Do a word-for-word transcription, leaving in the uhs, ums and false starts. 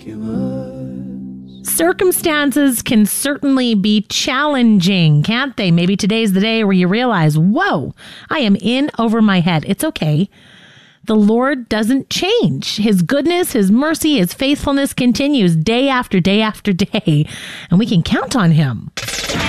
Circumstances can certainly be challenging, can't they? Maybe today's the day where you realize, whoa, I am in over my head. It's okay. The Lord doesn't change. His goodness, His mercy, His faithfulness continues day after day after day, and we can count on Him.